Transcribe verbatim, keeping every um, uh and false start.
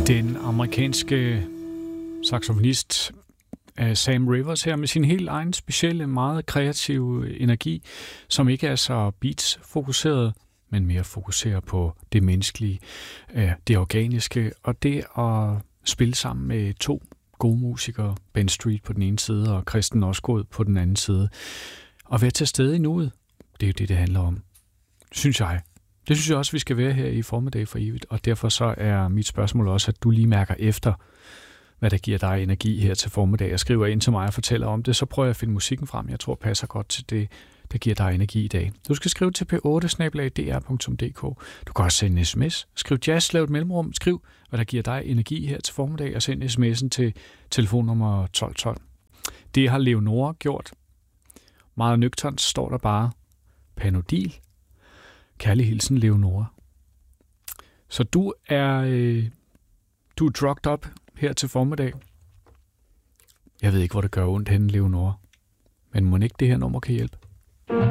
Den amerikanske saxofonist Sam Rivers her med sin helt egen specielle, meget kreative energi, som ikke er så beats-fokuseret, men mere fokuseret på det menneskelige, det organiske, og det at spille sammen med to gode musikere, Ben Street på den ene side og Kristen Osgood på den anden side. Og være til stede i nuet, det er jo det, det handler om, synes jeg. Det synes jeg også, vi skal være her i Formiddag for evigt, og derfor så er mit spørgsmål også, at du lige mærker efter, hvad der giver dig energi her til formiddag. Jeg skriver ind til mig og fortæller om det, så prøver jeg at finde musikken frem. Jeg tror passer godt til det, der giver dig energi i dag. Du skal skrive til p otte snabel-a d r punktum d k. Du kan også sende en sms. Skriv jazz, lav et mellemrum. Skriv, hvad der giver dig energi her til formiddag, og send sms'en til telefonnummer tolv tolv. Det har Leonora gjort. Meget nøgternt står der bare Panodil. Kærlig hilsen, Leonora. Så du er, øh, du er drugged up her til formiddag. Jeg ved ikke, hvor det gør ondt henne, Leonora. Men må ikke det her nummer kan hjælpe?